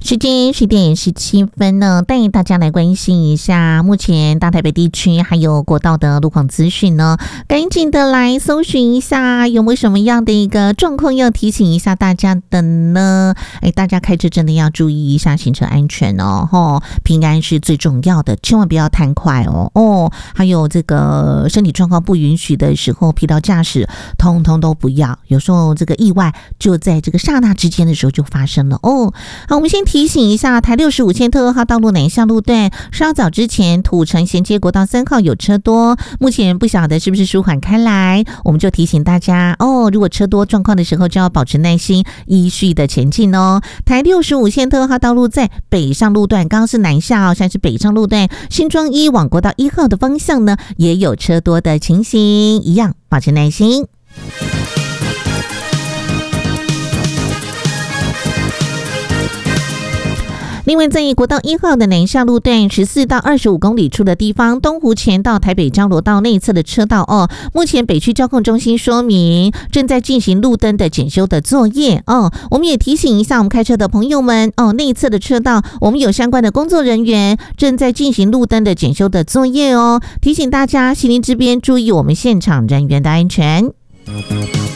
时间10:17呢，带大家来关心一下目前大台北地区还有国道的路况资讯呢，赶紧的来搜寻一下有没有什么样的一个状况要提醒一下大家的呢？大家开车真的要注意一下行车安全哦，平安是最重要的，千万不要贪快哦，还有这个身体状况不允许的时候，疲劳驾驶通通都不要，有时候这个意外就在这个刹那之间的时候就发生了哦。好，我们先提醒一下，台65线特2号道路南向路段，稍早之前土城衔接国道3号有车多，目前不晓得是不是舒缓开来，我们就提醒大家哦，如果车多状况的时候，就要保持耐心，依序的前进哦。台65线特2号道路在北上路段，刚刚是南下现在是北上路段，新庄1往国道1号的方向呢，也有车多的情形，一样保持耐心。另外，在国道1号的南下路段14到25公里处的地方，东湖前到台北交流道内侧的车道目前北区交控中心说明正在进行路灯的检修的作业我们也提醒一下我们开车的朋友们内侧的车道我们有相关的工作人员正在进行路灯的检修的作业提醒大家行临之边注意我们现场人员的安全。